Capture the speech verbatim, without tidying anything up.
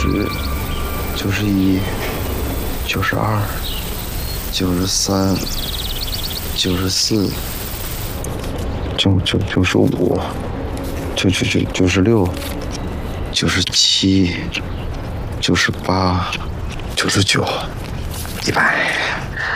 十、九十一、九十二、九十三、九十四、九九九十五、九九九九十六、九十七、九十八、九十九、一百。